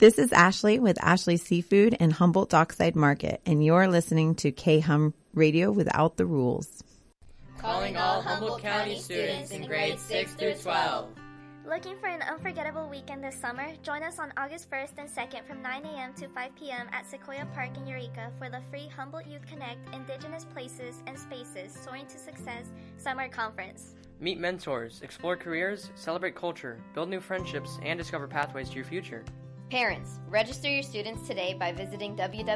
This is Ashley with Ashley Seafood in Humboldt Dockside Market, and you're listening to K-Hum Radio Without the Rules. Calling all Humboldt County students in grades 6 through 12. Looking for an unforgettable weekend this summer? Join us on August 1st and 2nd from 9 a.m. to 5 p.m. at Sequoia Park in Eureka for the free Humboldt Youth Connect Indigenous Places and Spaces Soaring to Success Summer Conference. Meet mentors, explore careers, celebrate culture, build new friendships, and discover pathways to your future. Parents, register your students today by visiting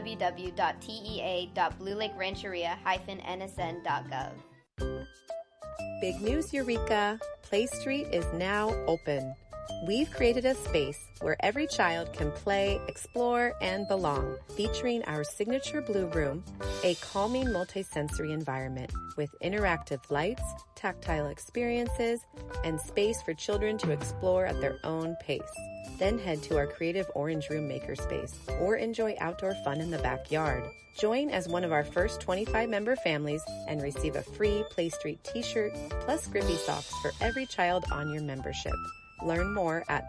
www.tea.bluelakerancheria-nsn.gov. Big news, Eureka! Play Street is now open. We've created a space where every child can play, explore, and belong, featuring our signature Blue Room, a calming multisensory environment with interactive lights, tactile experiences, and space for children to explore at their own pace. Then head to our creative Orange Room makerspace or enjoy outdoor fun in the backyard. Join as one of our first 25 member families and receive a free Play Street t-shirt plus Grippy socks for every child on your membership. Learn more at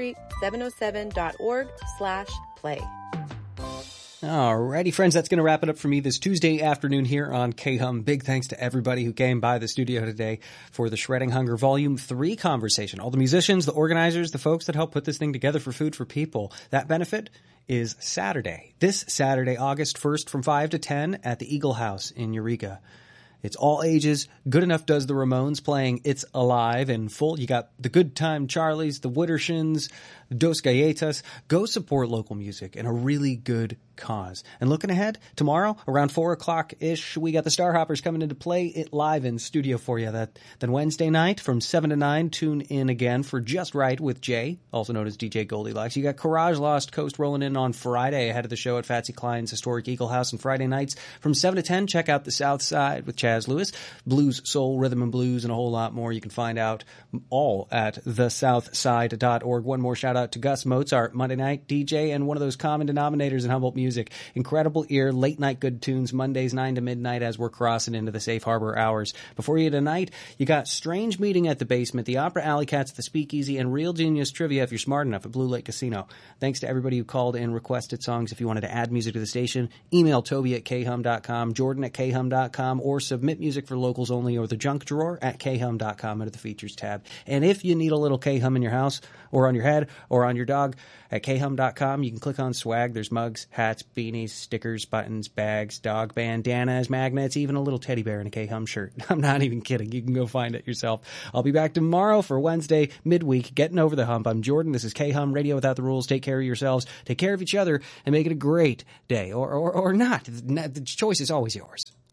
playstreet707.org/play. Alrighty, friends, that's going to wrap it up for me this Tuesday afternoon here on K-Hum. Big thanks to everybody who came by the studio today for the Shredding Hunger Volume 3 conversation. All the musicians, the organizers, the folks that helped put this thing together for Food for People. That benefit is Saturday. This Saturday, August 1st from 5 to 10 at the Eagle House in Eureka. It's all ages. Good Enough does the Ramones playing It's Alive in full. You got the Good Time Charlies, the Wittershins, Dos Galletas. Go support local music and a really good cause. And looking ahead, tomorrow around 4 o'clock-ish, we got the Starhoppers coming in to play it live in studio for you. Then Wednesday night from 7 to 9, tune in again for Just Right with Jay, also known as DJ Goldilocks. You got Courage Lost Coast rolling in on Friday ahead of the show at Fatsy Klein's Historic Eagle House. And Friday nights from 7 to 10, check out the South Side with Chaz Lewis. Blues, soul, rhythm and blues, and a whole lot more. You can find out all at thesouthside.org. One more shout out to Gus Mozart, Monday night DJ and one of those common denominators in Humboldt music. Incredible ear, late night good tunes, Mondays 9 to midnight as we're crossing into the Safe Harbor hours. Before you tonight, you got Strange Meeting at the Basement, the Opera Alley Cats at the Speakeasy, and Real Genius Trivia if you're smart enough at Blue Lake Casino. Thanks to everybody who called and requested songs. If you wanted to add music to the station, email Toby at khum.com, Jordan at khum.com, or submit music for locals only or the junk drawer at khum.com under the features tab. And if you need a little K-Hum in your house or on your head or on your dog, at khum.com, you can click on swag. There's mugs, hats, beanies, stickers, buttons, bags, dog bandanas, magnets, even a little teddy bear in a K-Hum shirt. I'm not even kidding. You can go find it yourself. I'll be back tomorrow for Wednesday midweek, getting over the hump. I'm Jordan. This is K-Hum Radio Without the Rules. Take care of yourselves, take care of each other, and make it a great day. Or not. The choice is always yours.